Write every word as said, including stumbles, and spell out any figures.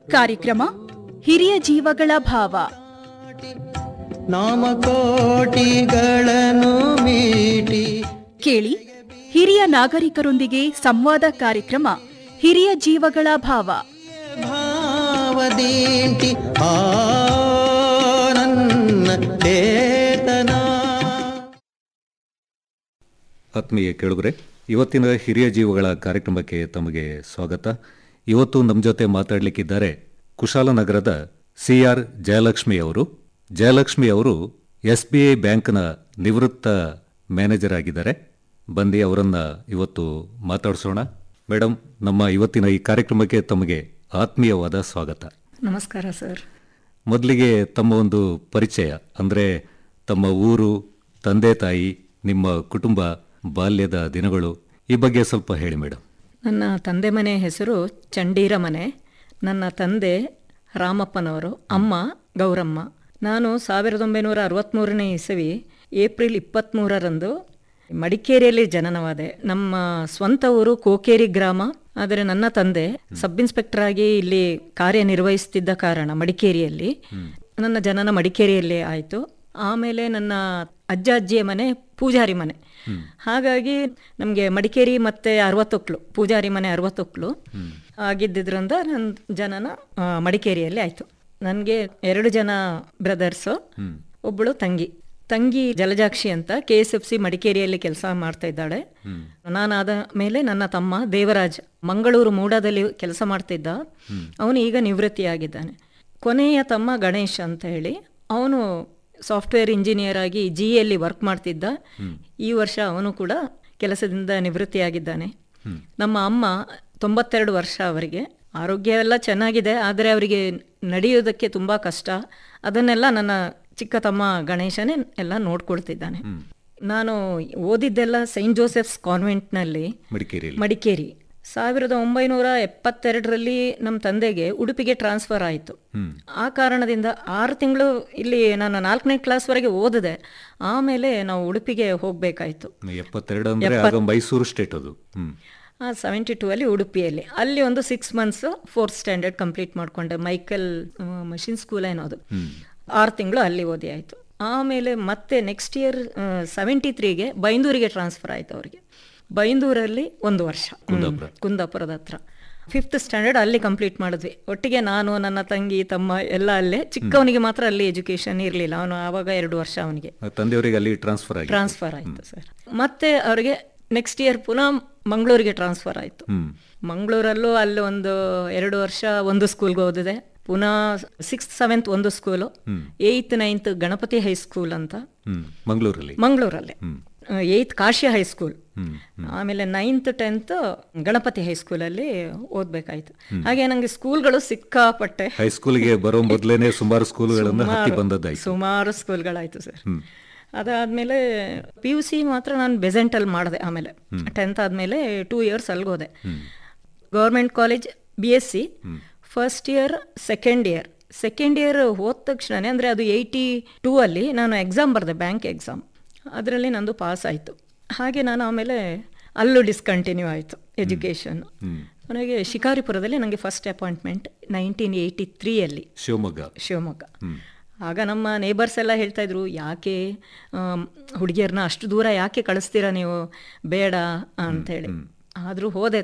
ಕಾರ್ಯಕ್ರಮ ಹಿರಿಯ ಜೀವಗಳ ಭಾವ. ನಾಮಕೋಟಿಗಳನ್ನು ಮೀಟಿ ಕೇಳಿ, ಹಿರಿಯ ನಾಗರಿಕರೊಂದಿಗೆ ಸಂವಾದ ಕಾರ್ಯಕ್ರಮ ಹಿರಿಯ ಜೀವಗಳ ಭಾವ. ಭಾವದೀಂಟಿ ಆ ನನ್ನ ಚೇತನ. ಆತ್ಮೀಯ ಕೇಳುಗರೆ, ಇವತ್ತಿನ ಹಿರಿಯ ಜೀವಗಳ ಕಾರ್ಯಕ್ರಮಕ್ಕೆ ತಮಗೆ ಸ್ವಾಗತ. ಇವತ್ತು ನಮ್ಮ ಜೊತೆ ಮಾತಾಡಲಿಕ್ಕಿದ್ದಾರೆ ಕುಶಾಲನಗರದ ಸಿ ಆರ್ ಜಯಲಕ್ಷ್ಮಿ ಅವರು. ಜಯಲಕ್ಷ್ಮಿ ಅವರು ಎಸ್ ಬಿ ಐ ಬ್ಯಾಂಕ್ನ ನಿವೃತ್ತ ಮ್ಯಾನೇಜರ್ ಆಗಿದ್ದಾರೆ. ಬಂದು ಅವರನ್ನ ಇವತ್ತು ಮಾತಾಡಿಸೋಣ. ಮೇಡಮ್, ನಮ್ಮ ಇವತ್ತಿನ ಈ ಕಾರ್ಯಕ್ರಮಕ್ಕೆ ತಮಗೆ ಆತ್ಮೀಯವಾದ ಸ್ವಾಗತ. ನಮಸ್ಕಾರ ಸರ್. ಮೊದಲಿಗೆ ತಮ್ಮ ಒಂದು ಪರಿಚಯ, ಅಂದರೆ ತಮ್ಮ ಊರು, ತಂದೆ ತಾಯಿ, ನಿಮ್ಮ ಕುಟುಂಬ, ಬಾಲ್ಯದ ದಿನಗಳು, ಈ ಬಗ್ಗೆ ಸ್ವಲ್ಪ ಹೇಳಿ ಮೇಡಮ್. ನನ್ನ ತಂದೆ ಮನೆ ಹೆಸರು ಚಂಡೀರ ಮನೆ. ನನ್ನ ತಂದೆ ರಾಮಪ್ಪನವರು, ಅಮ್ಮ ಗೌರಮ್ಮ. ನಾನು ಸಾವಿರದ ಒಂಬೈನೂರ ಅರವತ್ತ್ಮೂರನೇ ಇಸವಿ ಏಪ್ರಿಲ್ ಇಪ್ಪತ್ತ್ಮೂರರಂದು ಮಡಿಕೇರಿಯಲ್ಲಿ ಜನನವಾದೆ. ನಮ್ಮ ಸ್ವಂತ ಊರು ಕೋಕೇರಿ ಗ್ರಾಮ. ಆದರೆ ನನ್ನ ತಂದೆ ಸಬ್ ಇನ್ಸ್ಪೆಕ್ಟರ್ ಆಗಿ ಇಲ್ಲಿ ಕಾರ್ಯನಿರ್ವಹಿಸುತ್ತಿದ್ದ ಕಾರಣ ಮಡಿಕೇರಿಯಲ್ಲಿ ನನ್ನ ಜನನ ಮಡಿಕೇರಿಯಲ್ಲೇ ಆಯಿತು. ಆಮೇಲೆ ನನ್ನ ಅಜ್ಜ ಅಜ್ಜಿಯ ಮನೆ ಪೂಜಾರಿ ಮನೆ. ಹಾಗಾಗಿ ನಮಗೆ ಮಡಿಕೇರಿ ಮತ್ತೆ ಅರವತ್ತೊಕ್ಲು, ಪೂಜಾರಿ ಮನೆ ಅರವತ್ತೊಕ್ಲು ಆಗಿದ್ದರಿಂದ ನನ್ನ ಜನನ ಮಡಿಕೇರಿಯಲ್ಲಿ ಆಯಿತು. ನನಗೆ ಎರಡು ಜನ ಬ್ರದರ್ಸು, ಒಬ್ಬಳು ತಂಗಿ. ತಂಗಿ ಜಲಜಾಕ್ಷಿ ಅಂತ ಕೆ ಎಸ್ ಎಫ್ ಸಿ ಮಡಿಕೇರಿಯಲ್ಲಿ ಕೆಲಸ ಮಾಡ್ತಾ ಇದ್ದಾಳೆ. ನಾನಾದ ಮೇಲೆ ನನ್ನ ತಮ್ಮ ದೇವರಾಜ್ ಮಂಗಳೂರು ಮೂಡಾದಲ್ಲಿ ಕೆಲಸ ಮಾಡ್ತಿದ್ದ. ಅವನು ಈಗ ನಿವೃತ್ತಿಯಾಗಿದ್ದಾನೆ. ಕೊನೆಯ ತಮ್ಮ ಗಣೇಶ್ ಅಂತ ಹೇಳಿ, ಅವನು ಸಾಫ್ಟ್ವೇರ್ ಇಂಜಿನಿಯರ್ ಆಗಿ ಜಿಯಲ್ಲಿ ವರ್ಕ್ ಮಾಡ್ತಿದ್ದ. ಈ ವರ್ಷ ಅವನು ಕೂಡ ಕೆಲಸದಿಂದ ನಿವೃತ್ತಿಯಾಗಿದ್ದಾನೆ. ನಮ್ಮ ಅಮ್ಮ ತೊಂಬತ್ತೆರಡು ವರ್ಷ, ಅವರಿಗೆ ಆರೋಗ್ಯ ಎಲ್ಲ ಚೆನ್ನಾಗಿದೆ, ಆದರೆ ಅವರಿಗೆ ನಡೆಯೋದಕ್ಕೆ ತುಂಬ ಕಷ್ಟ. ಅದನ್ನೆಲ್ಲ ನನ್ನ ಚಿಕ್ಕ ತಮ್ಮ ಗಣೇಶನೇ ಎಲ್ಲ ನೋಡ್ಕೊಳ್ತಿದ್ದಾನೆ. ನಾನು ಓದಿದ್ದೆಲ್ಲ ಸೈಂಟ್ ಜೋಸೆಫ್ಸ್ ಕಾನ್ವೆಂಟ್ನಲ್ಲಿ ಮಡಿಕೇರಿ. ಸಾವಿರದ ಒಂಬೈನೂರ ಎಪ್ಪತ್ತೆರಡರಲ್ಲಿ ನಮ್ಮ ತಂದೆಗೆ ಉಡುಪಿಗೆ ಟ್ರಾನ್ಸ್ಫರ್ ಆಯಿತು. ಆ ಕಾರಣದಿಂದ ಆರು ತಿಂಗಳು ಇಲ್ಲಿ ನಾನು ನಾಲ್ಕನೇ ಕ್ಲಾಸ್ವರೆಗೆ ಓದಿದೆ. ಆಮೇಲೆ ನಾವು ಉಡುಪಿಗೆ ಹೋಗಬೇಕಾಯಿತು. ಮೈಸೂರು ಸ್ಟೇಟ್ ಅದು. ಸೆವೆಂಟಿ ಟೂ ಅಲ್ಲಿ ಉಡುಪಿಯಲ್ಲಿ ಅಲ್ಲಿ ಒಂದು six months fourth standard complete ಮಾಡಿಕೊಂಡೆ. Michael machine school ಏನೋದು. ಆರು ತಿಂಗಳು ಅಲ್ಲಿ ಓದಿ ಆಯಿತು. ಆಮೇಲೆ ಮತ್ತೆ ನೆಕ್ಸ್ಟ್ ಇಯರ್ ಸೆವೆಂಟಿ ತ್ರೀಗೆ ಬೈಂದೂರಿಗೆ ಟ್ರಾನ್ಸ್ಫರ್ ಆಯಿತು ಅವರಿಗೆ. ಬೈಂದೂರಲ್ಲಿ ಒಂದು ವರ್ಷ, ಕುಂದಾಪುರದ ಹತ್ರ. ಫಿಫ್ತ್ ಸ್ಟ್ಯಾಂಡರ್ಡ್ ಅಲ್ಲಿ ಕಂಪ್ಲೀಟ್ ಮಾಡಿದ್ವಿ ಒಟ್ಟಿಗೆ. ನಾನು, ನನ್ನ ತಂಗಿ, ತಮ್ಮ ಎಲ್ಲ ಅಲ್ಲೇ. ಚಿಕ್ಕವನಿಗೆ ಮಾತ್ರ ಅಲ್ಲಿ ಎಜುಕೇಶನ್ ಇರಲಿಲ್ಲ. ಅವನು ಆವಾಗ ಎರಡು ವರ್ಷ ಅವನಿಗೆ ತಂದೆಯವರಿಗೆ ಅಲ್ಲಿ ಟ್ರಾನ್ಸ್ಫರ್ ಟ್ರಾನ್ಸ್ಫರ್ ಆಯಿತು ಸರ್. ಮತ್ತೆ ಅವರಿಗೆ ನೆಕ್ಸ್ಟ್ ಇಯರ್ ಪುನಃ ಮಂಗಳೂರಿಗೆ ಟ್ರಾನ್ಸ್ಫರ್ ಆಯಿತು. ಮಂಗಳೂರಲ್ಲೂ ಅಲ್ಲಿ ಒಂದು ಎರಡು ವರ್ಷ ಒಂದು ಸ್ಕೂಲ್ಗೆ ಓದಿದೆ. ಪುನಃ ಸಿಕ್ಸ್ತ್ ಸೆವೆಂತ್ ಒಂದು school, eighth ninth Ganapati high school ಅಂತ ಮಂಗಳೂರಲ್ಲಿ ಮಂಗಳೂರಲ್ಲೇ ಏಯ್ತ್ ಕಾಶಿ ಹೈಸ್ಕೂಲ್, ಆಮೇಲೆ ನೈನ್ತ್ ಟೆಂತ್ ಗಣಪತಿ ಹೈಸ್ಕೂಲಲ್ಲಿ ಓದ್ಬೇಕಾಯ್ತು. ಹಾಗೆ ನಂಗೆ ಸ್ಕೂಲ್ಗಳು ಸಿಕ್ಕಾಪಟ್ಟೆ. ಹೈಸ್ಕೂಲ್ಗೆ ಬರೋ ಮೊದಲೇನೆ ಸುಮಾರು ಸ್ಕೂಲ್ಗಳನ್ನು ಸುಮಾರು ಸ್ಕೂಲ್ಗಳಾಯ್ತು ಸರ್. ಅದಾದಮೇಲೆ ಪಿ ಯು ಸಿ ಮಾತ್ರ ನಾನು ಬೆಸೆಂಟಲ್ಲಿ ಮಾಡಿದೆ. ಆಮೇಲೆ ಟೆಂತ್ ಆದಮೇಲೆ two years ಅಲ್ಲಿಗೋದೆ. Government college B S C first year second year second year ಹೋದ ತಕ್ಷಣವೇ, ಅಂದರೆ ಅದು ಏಯ್ಟಿ ಟೂ ಅಲ್ಲಿ ನಾನು ಎಕ್ಸಾಮ್ ಬರೆದೆ, ಬ್ಯಾಂಕ್ ಎಕ್ಸಾಮ್. ಅದರಲ್ಲಿ ನಂದು ಪಾಸ್ ಆಯಿತು. ಹಾಗೆ ನಾನು ಆಮೇಲೆ ಅಲ್ಲೂ ಡಿಸ್ಕಂಟಿನ್ಯೂ ಆಯಿತು ಎಜುಕೇಷನ್. ನನಗೆ ಶಿಕಾರಿಪುರದಲ್ಲಿ ನನಗೆ first appointment nineteen eighty ತ್ರೀಯಲ್ಲಿ Shivamogga Shivamogga ಆಗ ನಮ್ಮ ನೇಬರ್ಸ್ ಎಲ್ಲ ಹೇಳ್ತಾ ಇದ್ರು, ಯಾಕೆ ಹುಡುಗಿಯರನ್ನ ಅಷ್ಟು ದೂರ ಯಾಕೆ ಕಳಿಸ್ತೀರಾ ನೀವು, ಬೇಡ ಅಂಥೇಳಿ. ಆದರೂ ಹೋದೆ.